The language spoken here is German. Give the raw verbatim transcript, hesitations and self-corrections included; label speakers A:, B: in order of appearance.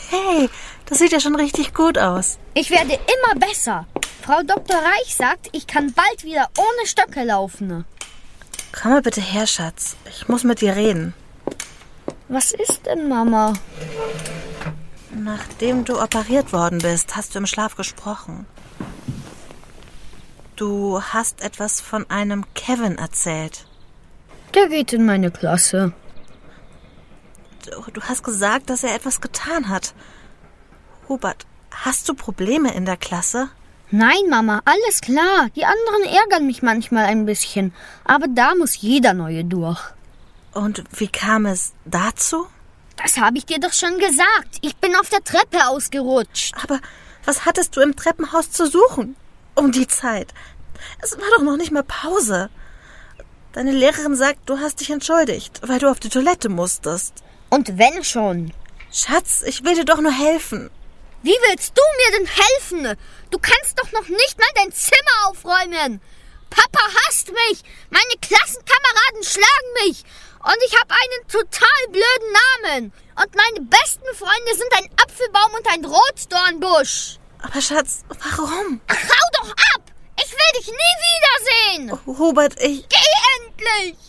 A: Hey, das sieht ja schon richtig gut aus.
B: Ich werde immer besser. Frau Doktor Reich sagt, ich kann bald wieder ohne Stöcke laufen.
A: Komm mal bitte her, Schatz. Ich muss mit dir reden.
B: Was ist denn, Mama?
A: Nachdem du operiert worden bist, hast du im Schlaf gesprochen. Du hast etwas von einem Kevin erzählt.
B: Der geht in meine Klasse.
A: Du, du hast gesagt, dass er etwas getan hat. Hubert, hast du Probleme in der Klasse?
B: Nein, Mama, alles klar. Die anderen ärgern mich manchmal ein bisschen. Aber da muss jeder Neue durch.
A: Und wie kam es dazu?
B: Das habe ich dir doch schon gesagt. Ich bin auf der Treppe ausgerutscht.
A: Aber was hattest du im Treppenhaus zu suchen? Um die Zeit. Es war doch noch nicht mal Pause. Deine Lehrerin sagt, du hast dich entschuldigt, weil du auf die Toilette musstest.
B: Und wenn schon?
A: Schatz, ich will dir doch nur helfen.
B: Wie willst du mir denn helfen? Du kannst doch noch nicht mal dein Zimmer aufräumen. Papa hasst mich. Meine Klassenkameraden schlagen mich. Und ich habe einen total blöden Namen. Und meine besten Freunde sind ein Apfelbaum und ein Rotdornbusch.
A: Aber Schatz, warum?
B: Ach, hau doch ab! Ich will dich nie wiedersehen!
A: Hubert, ich...
B: Geh endlich!